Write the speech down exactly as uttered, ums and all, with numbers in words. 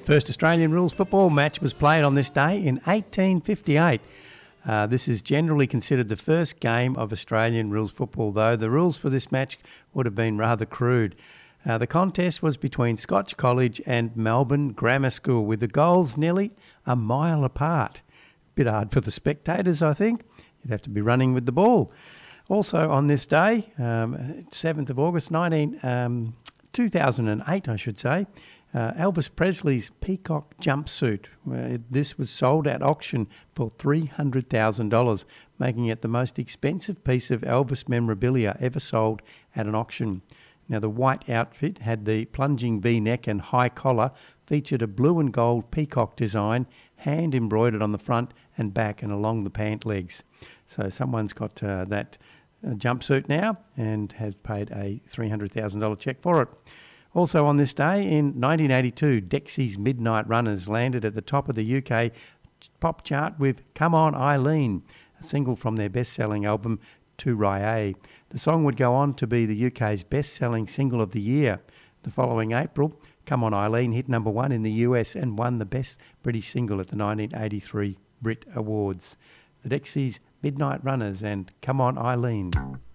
First Australian rules football match was played on this day in eighteen fifty-eight. Uh, this is generally considered the first game of Australian rules football, though the rules for this match would have been rather crude. Uh, the contest was between Scotch College and Melbourne Grammar School, with the goals nearly a mile apart. Bit hard for the spectators, I think. You'd have to be running with the ball. Also on this day, um, seventh of August, nineteen, um, two thousand eight, I should say, uh, Elvis Presley's peacock jumpsuit. Uh, this was sold at auction for three hundred thousand dollars, making it the most expensive piece of Elvis memorabilia ever sold at an auction. Now, the white outfit had the plunging V-neck and high collar, featured a blue and gold peacock design, hand embroidered on the front and back and along the pant legs. So someone's got uh, that uh, jumpsuit now and has paid a three hundred thousand dollars cheque for it. Also on this day in nineteen eighty-two, Dexy's Midnight Runners landed at the top of the U K pop chart with Come On Eileen, a single from their best-selling album To Rye. The song would go on to be the U K's best-selling single of the year. The following April, Come On Eileen hit number one in the U S and won the Best British Single at the nineteen eighty-three Brit Awards. The Dexys Midnight Runners and Come On Eileen.